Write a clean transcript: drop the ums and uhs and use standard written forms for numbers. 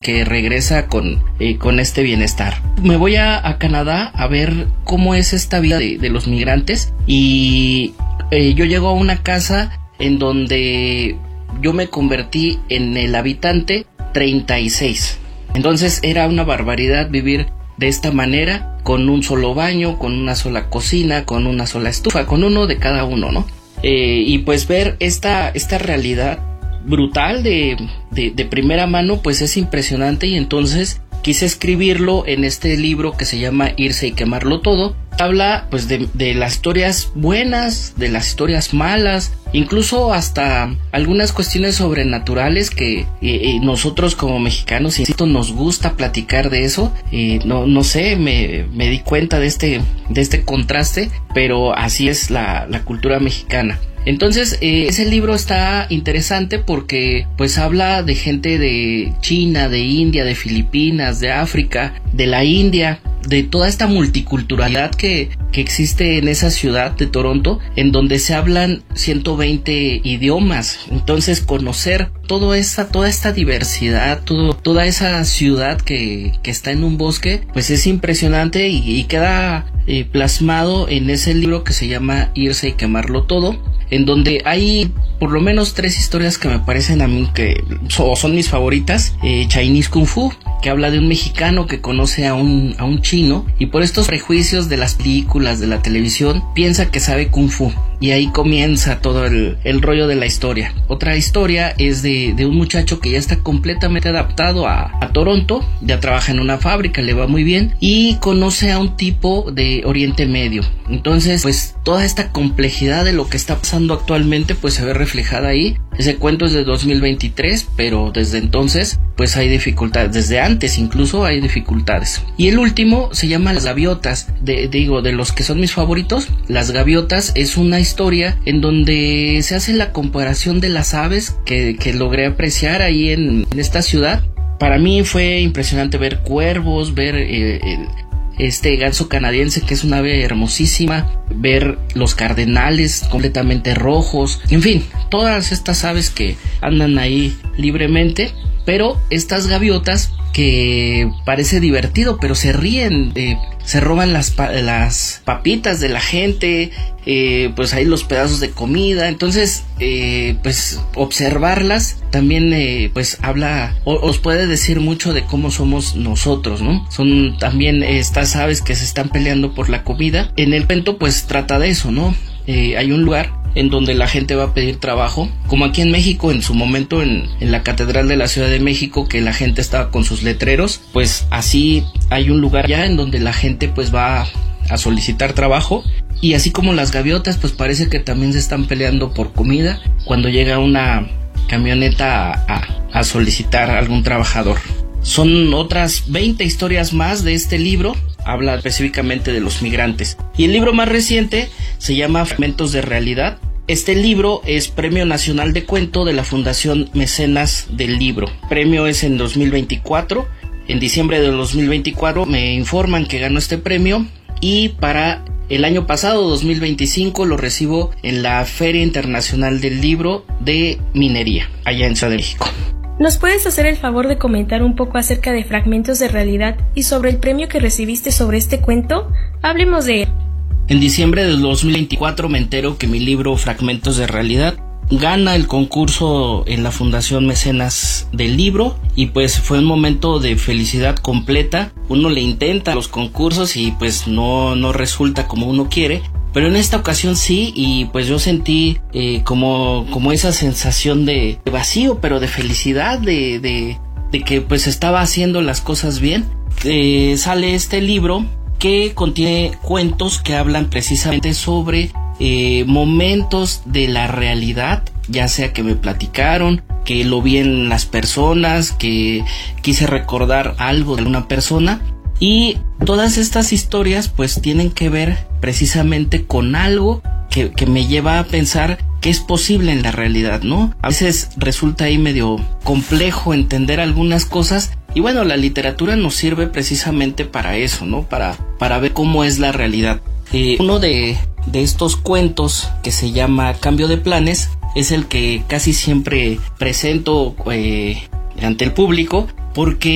que regresa con este bienestar. Me voy a Canadá a ver cómo es esta vida de los migrantes y yo llego a una casa en donde yo me convertí en el habitante 36. Entonces era una barbaridad vivir de esta manera, con un solo baño, con una sola cocina, con una sola estufa, con uno de cada uno, ¿no? Y pues ver esta realidad brutal de primera mano, pues es impresionante, y entonces quise escribirlo en este libro que se llama Irse y quemarlo todo. Habla pues de las historias buenas, de las historias malas, incluso hasta algunas cuestiones sobrenaturales que nosotros como mexicanos, insisto, nos gusta platicar de eso. No sé, me di cuenta de este contraste, pero así es la cultura mexicana. Entonces ese libro está interesante porque pues habla de gente de China, de India, de Filipinas, de África, de la India, de toda esta multiculturalidad que existe en esa ciudad de Toronto, en donde se hablan 120 idiomas. Entonces conocer toda esta diversidad, toda esa ciudad que está en un bosque, pues es impresionante y queda plasmado en ese libro que se llama Irse y quemarlo todo, en donde hay por lo menos 3 historias que me parecen a mí que son mis favoritas. Chinese Kung Fu, que habla de un mexicano que conoce a un chino y por estos prejuicios de las películas, de la televisión, piensa que sabe Kung Fu, y ahí comienza todo el rollo de la historia. Otra historia es de un muchacho que ya está completamente adaptado a Toronto, ya trabaja en una fábrica, le va muy bien y conoce a un tipo de Oriente Medio. Entonces pues toda esta complejidad de lo que está pasando actualmente pues se ve reflejada ahí. Ese cuento es de 2023, pero desde entonces pues hay dificultades, desde antes incluso hay dificultades. Y el último se llama Las Gaviotas, de los que son mis favoritos. Las Gaviotas es una historia en donde se hace la comparación de las aves que logré apreciar ahí en esta ciudad. Para mí fue impresionante ver cuervos, ver este ganso canadiense, que es un ave hermosísima, ver los cardenales completamente rojos, en fin, todas estas aves que andan ahí libremente. Pero estas gaviotas, que parece divertido, pero se ríen, se roban las papitas de la gente, pues hay los pedazos de comida. Entonces pues observarlas también pues habla o os puede decir mucho de cómo somos nosotros, ¿no? Son también estas aves que se están peleando por la comida. En el cuento pues trata de eso, ¿no? Hay un lugar en donde la gente va a pedir trabajo, como aquí en México en su momento en la Catedral de la Ciudad de México, que la gente estaba con sus letreros. Pues así hay un lugar ya en donde la gente pues va a solicitar trabajo, y así como las gaviotas pues parece que también se están peleando por comida cuando llega una camioneta a solicitar a algún trabajador. Son otras 20 historias más de este libro. Habla específicamente de los migrantes. Y el libro más reciente se llama Fragmentos de Realidad. Este libro es Premio Nacional de Cuento de la Fundación Mecenas del Libro. Premio es en 2024. En diciembre de 2024 me informan que ganó este premio, y para el año pasado, 2025, lo recibo en la Feria Internacional del Libro de Minería, allá en Ciudad de México. ¿Nos puedes hacer el favor de comentar un poco acerca de Fragmentos de Realidad y sobre el premio que recibiste sobre este cuento? Hablemos de él. En diciembre del 2024 me entero que mi libro Fragmentos de Realidad gana el concurso en la Fundación Mecenas del Libro, y pues fue un momento de felicidad completa. Uno le intenta los concursos y pues no resulta como uno quiere, pero en esta ocasión sí, y pues yo sentí como esa sensación de vacío, pero de felicidad, de que pues estaba haciendo las cosas bien. Sale este libro que contiene cuentos que hablan precisamente sobre momentos de la realidad, ya sea que me platicaron, que lo vi en las personas, que quise recordar algo de una persona. Y todas estas historias pues tienen que ver precisamente con algo que me lleva a pensar que es posible en la realidad, ¿no? A veces resulta ahí medio complejo entender algunas cosas, y bueno, la literatura nos sirve precisamente para eso, ¿no? Para ver cómo es la realidad. Uno de estos cuentos, que se llama Cambio de Planes, es el que casi siempre presento ante el público, porque